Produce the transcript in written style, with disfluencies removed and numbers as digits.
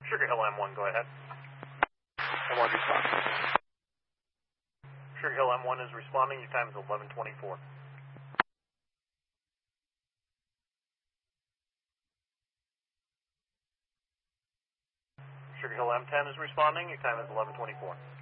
Sugar Hill M1, go ahead. M1 respond. Sugar Hill M1 is responding. Your time is 11:24. Sugar Hill M10 is responding. Your time is 11:24.